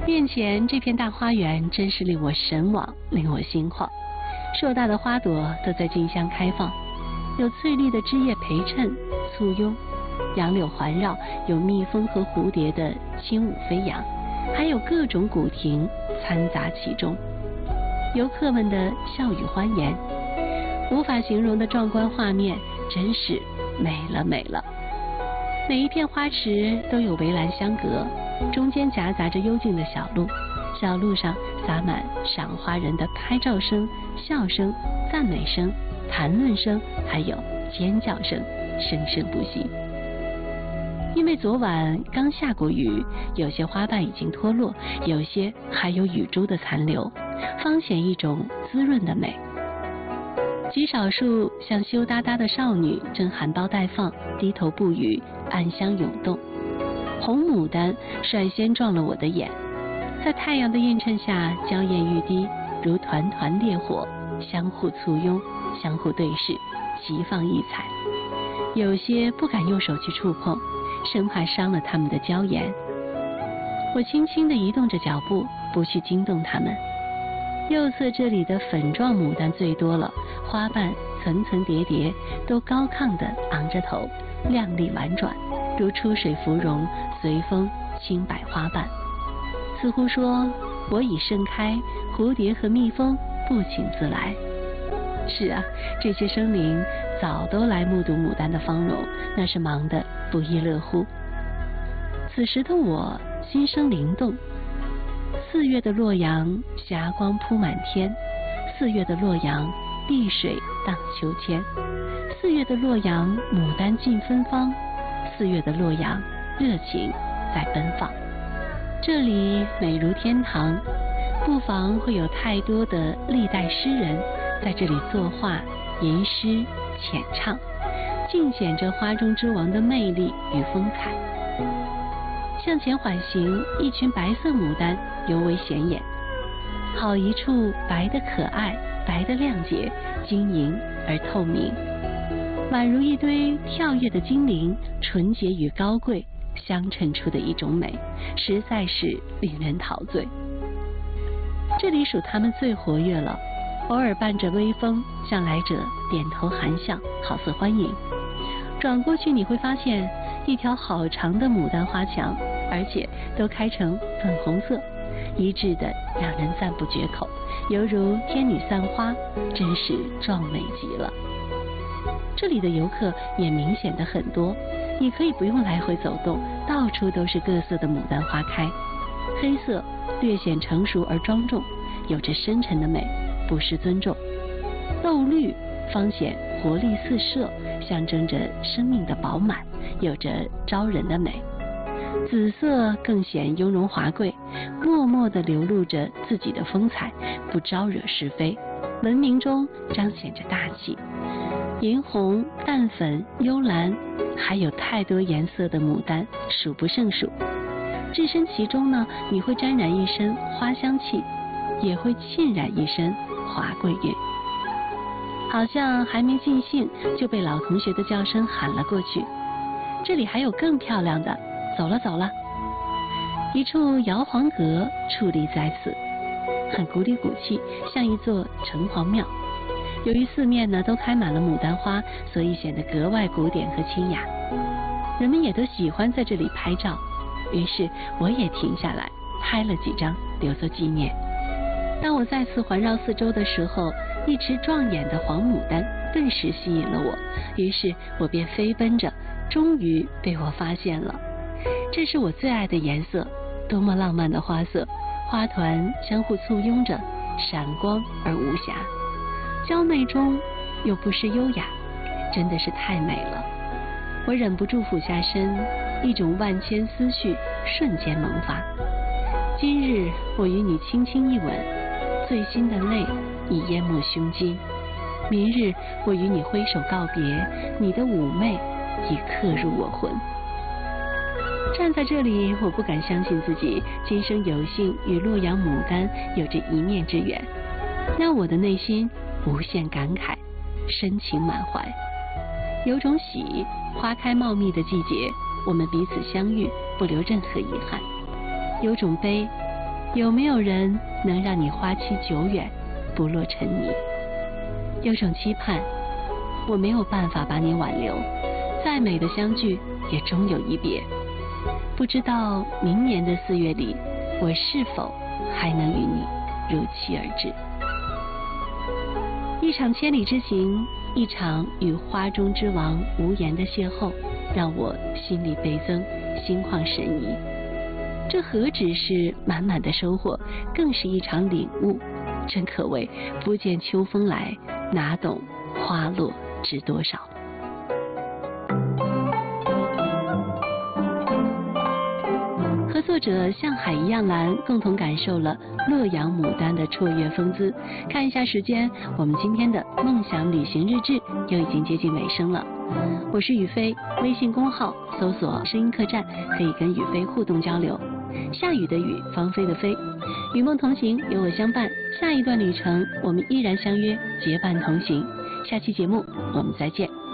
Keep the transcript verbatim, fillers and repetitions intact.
面前这片大花园真是令我神往，令我心晃。硕大的花朵都在竞相开放，有翠绿的枝叶陪衬簇拥，杨柳环绕，有蜜蜂和蝴蝶的轻舞飞扬，还有各种古亭掺杂其中，游客们的笑语欢颜，无法形容的壮观画面，真是美了美了。每一片花池都有围栏相隔，中间夹杂着幽静的小路，小路上洒满赏花人的拍照声、笑声、赞美声、谈论声，还有尖叫声，生生不息。因为昨晚刚下过雨，有些花瓣已经脱落，有些还有雨珠的残留，方显一种滋润的美。极少数像羞答答的少女正含苞待放，低头不语，暗香涌动。红牡丹率先撞了我的眼，在太阳的映衬下娇艳欲滴，如团团烈火，相互簇拥，相互对视，齐放异彩。有些不敢用手去触碰，生怕伤了它们的娇颜。我轻轻地移动着脚步，不去惊动它们。右侧这里的粉状牡丹最多了，花瓣层层叠叠，都高亢地昂着头，亮丽婉转，如出水芙蓉，随风轻摆花瓣。似乎说我已盛开，蝴蝶和蜜蜂不请自来。是啊，这些生灵早都来目睹牡丹的芳容，那是忙得不亦乐乎。此时的我心生灵动。四月的洛阳，霞光铺满天；四月的洛阳，碧水荡秋千；四月的洛阳，牡丹尽芬芳；四月的洛阳，热情在奔放。这里美如天堂，不妨会有太多的历代诗人在这里作画、吟诗、浅唱，尽显着花中之王的魅力与风采。向前缓行，一群白色牡丹尤为显眼，好一处白的可爱，白的亮洁，晶莹而透明，宛如一堆跳跃的精灵，纯洁与高贵相衬出的一种美，实在是令人陶醉。这里属它们最活跃了，偶尔伴着微风，向来者点头含笑，好似欢迎。转过去你会发现一条好长的牡丹花墙，而且都开成粉红色，一致的让人赞不绝口，犹如天女散花，真是壮美极了。这里的游客也明显的很多，你可以不用来回走动，到处都是各色的牡丹花开。黑色略显成熟而庄重，有着深沉的美，不失尊重。豆绿方显活力四射，象征着生命的饱满，有着招人的美。紫色更显雍容华贵，默默地流露着自己的风采，不招惹是非，文明中彰显着大气。银红、淡粉、幽蓝，还有太多颜色的牡丹数不胜数。置身其中呢，你会沾染一身花香气，也会浸染一身华贵韵。好像还没尽兴，就被老同学的叫声喊了过去。这里还有更漂亮的，走了走了。一处瑶皇阁矗立在此，很古里古气，像一座城隍庙。由于四面呢都开满了牡丹花，所以显得格外古典和清雅。人们也都喜欢在这里拍照，于是我也停下来拍了几张，留作纪念。当我再次环绕四周的时候，一池壮眼的黄牡丹顿时吸引了我，于是我便飞奔着，终于被我发现了。这是我最爱的颜色，多么浪漫的花色，花团相互簇拥着，闪光而无瑕，娇媚中又不失优雅，真的是太美了。我忍不住俯下身，一种万千思绪瞬间萌发。今日我与你轻轻一吻，最心的泪已淹没胸襟。明日我与你挥手告别，你的妩媚已刻入我魂。站在这里，我不敢相信自己今生有幸与洛阳牡丹有着一面之缘，让我的内心无限感慨，深情满怀。有种喜，花开茂密的季节，我们彼此相遇，不留任何遗憾；有种悲， 有没有人能让你花期久远，不落尘泥？有种期盼，我没有办法把你挽留，再美的相聚也终有一别。不知道明年的四月里，我是否还能与你如期而至？一场千里之行，一场与花中之王无言的邂逅，让我心里倍增，心旷神怡。这何止是满满的收获，更是一场领悟。真可谓不见秋风来，哪懂花落知多少。和作者像海一样蓝共同感受了洛阳牡丹的绰约风姿。看一下时间，我们今天的梦想旅行日志又已经接近尾声了。我是雨飞，微信公号搜索声音客栈，可以跟雨飞互动交流。下雨的雨，芳菲的菲，与梦同行，有我相伴。下一段旅程，我们依然相约，结伴同行。下期节目我们再见。